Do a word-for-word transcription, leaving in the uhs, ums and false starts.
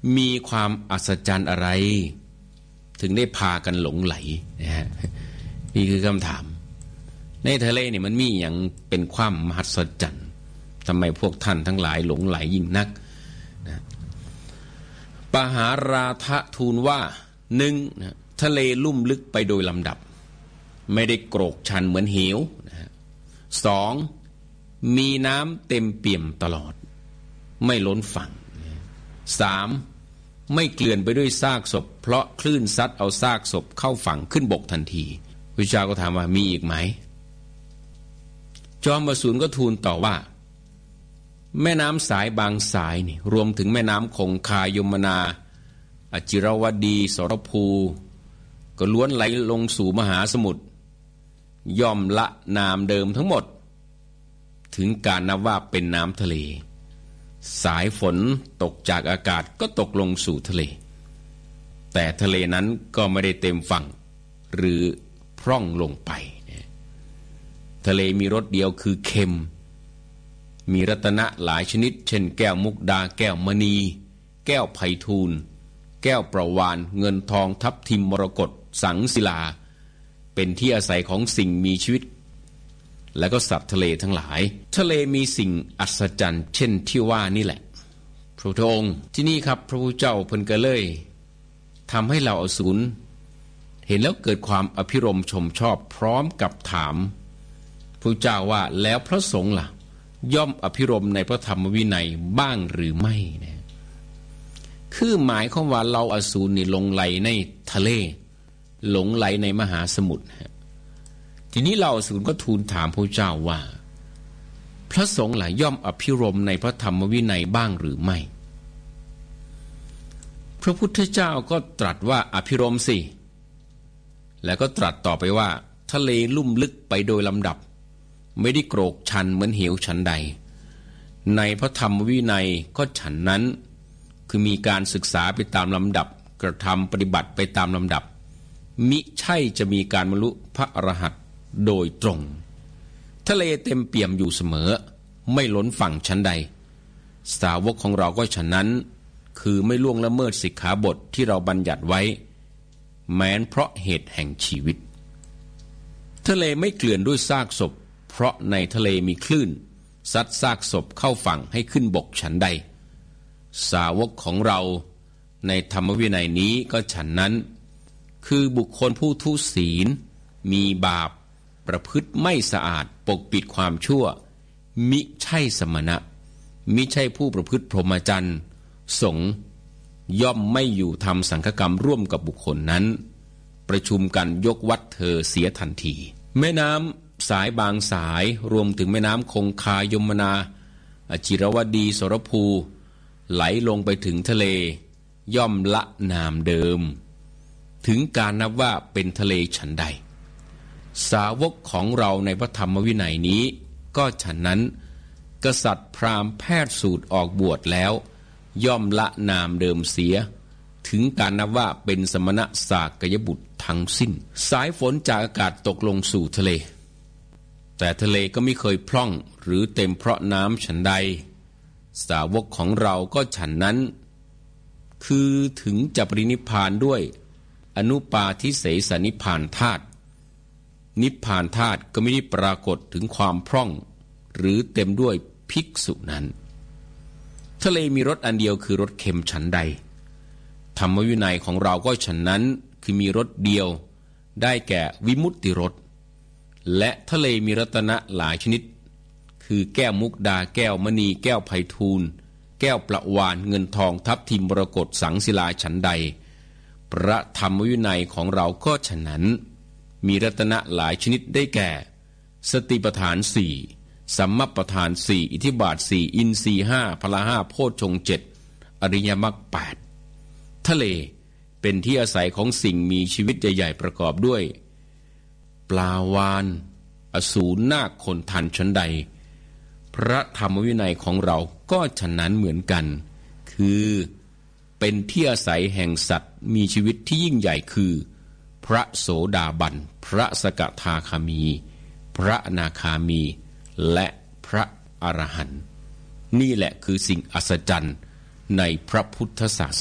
มีความอัศจรรย์อะไรถึงได้พากันหลงไหลนะฮะนี่คือคำถามในทะเลเนี่ยมันมีอย่างเป็นความมหัศจรรย์ทำไมพวกท่านทั้งหลายหลงไหลยิ่งนักนะปหาราทะทูลว่าหนึ่งนะทะเลลุ่มลึกไปโดยลำดับไม่ได้โกรกชันเหมือนเหวนะฮะสองมีน้ำเต็มเปี่ยมตลอดไม่ล้นฝั่งสามไม่เกลื่อนไปด้วยซากศพเพราะคลื่นซัดเอาซากศพเข้าฝั่งขึ้นบกทันทีพระเจ้าก็ถามว่ามีอีกไหมจอมอสูรก็ทูลต่อว่าแม่น้ำสายบางสายนี่รวมถึงแม่น้ำคงคายมนาอจิรวดีสรภูก็ล้วนไหลลงสู่มหาสมุทรย่อมละนามเดิมทั้งหมดถึงการนับว่าเป็นน้ำทะเลสายฝนตกจากอากาศก็ตกลงสู่ทะเลแต่ทะเลนั้นก็ไม่ได้เต็มฝั่งหรือพร่องลงไปทะเลมีรสเดียวคือเค็มมีรัตนะหลายชนิดเช่นแก้วมุกดาแก้วมณีแก้วไพฑูรย์แก้วประวานเงินทองทับทิมมรกตสังศิลาเป็นที่อาศัยของสิ่งมีชีวิตและก็สัตว์ทะเลทั้งหลายทะเลมีสิ่งอัศจรรย์เช่นที่ว่านี่แหละพระพุทธองค์ที่นี่ครับพระพุทธเจ้าเพิ่นก็เลยทำให้เราอสูรเห็นแล้วเกิดความอภิรมย์ชมชอบพร้อมกับถามพระเจ้าว่าแล้วพระสงฆ์ล่ะย่อมอภิรมย์ในพระธรรมวินัยบ้างหรือไม่นะคือหมายความว่าเราอสูรนี่หลงไหลในทะเลหลงไหลในมหาสมุทรทีนี้เราอสูรก็ทูลถามพระเจ้าว่าพระสงฆ์ล่ะย่อมอภิรมย์ในพระธรรมวินัยบ้างหรือไม่พระพุทธเจ้าก็ตรัสว่าอภิรมย์สิแล้วก็ตรัสต่อไปว่าทะเลลุ่มลึกไปโดยลำดับไม่ได้โกรกชันเหมือนเหวฉันใดในพระธรรมวินัยก็ฉันนั้นคือมีการศึกษาไปตามลำดับกระทำปฏิบัติไปตามลำดับมิใช่จะมีการบรรลุพระอรหันต์โดยตรงทะเลเต็มเปี่ยมอยู่เสมอไม่ล้นฝั่งชั้นใดสาวกของเราก็ฉะนั้นคือไม่ล่วงละเมิดสิกขาบทที่เราบัญญัติไว้แม้นเพราะเหตุแห่งชีวิตทะเลไม่เกลื่อนด้วยซากศพเพราะในทะเลมีคลื่นซัดซากศพเข้าฝั่งให้ขึ้นบกฉันใดสาวกของเราในธรรมวินัยนี้ก็ฉันนั้นคือบุคคลผู้ทุศีลมีบาปประพฤติไม่สะอาดปกปิดความชั่วมิใช่สมณะมิใช่ผู้ประพฤติพรหมจรรย์สงฆ์ย่อมไม่อยู่ทำสังฆกรรมร่วมกับบุคคลนั้นประชุมกันยกวัดเธอเสียทันทีแม่น้ำสายบางสายรวมถึงแม่น้ำคงคายมนาอจิรวดีสรภูไหลลงไปถึงทะเลย่อมละนามเดิมถึงการนับว่าเป็นทะเลฉันใดสาวกของเราในพระธรรมวินัยนี้ก็ฉะนั้นกษัตริย์พราหมณ์แพทย์สูตรออกบวชแล้วย่อมละนามเดิมเสียถึงการนับว่าเป็นสมณะสากยบุตรทั้งสิ้นสายฝนจากอากาศตกลงสู่ทะเลแต่ทะเลก็ไม่เคยพร่องหรือเต็มเพราะน้ำฉันใดสาวกของเราก็ฉันนั้นคือถึงจะปรินิพพานด้วยอนุปาทิเสสนิพพานธาตุนิพพานธาตุก็ไม่ได้ปรากฏถึงความพร่องหรือเต็มด้วยภิกษุนั้นทะเลมีรสอันเดียวคือรสเค็มฉันใดธรรมวินัยของเราก็ฉันนั้นคือมีรสเดียวได้แก่วิมุตติรสและทะเลมีรัตนะหลายชนิดคือแก้วมุกดาแก้วมณีแก้วไพฑูรย์แก้วประวานเงินทองทับทิมมรกตสังศิลาฉันใดพระธรรมวินัยของเราก็ฉะนั้นมีรัตนะหลายชนิดได้แก่สติปัฏฐานสี่สัมมัปปทานสี่อิทธิบาทสี่อินทรีย์ห้าพละห้าโพชฌงค์เจ็ดอริยมรรคแปดทะเลเป็นที่อาศัยของสิ่งมีชีวิตใหญ่ๆประกอบด้วยปลาวาฬอสูรนาคคนทันชั้นใดพระธรรมวินัยของเราก็ฉะนั้นเหมือนกันคือเป็นที่อาศัยแห่งสัตว์มีชีวิตที่ยิ่งใหญ่คือพระโสดาบันพระสกทาคามีพระอนาคามีและพระอรหันต์นี่แหละคือสิ่งอัศจรรย์ในพระพุทธศาส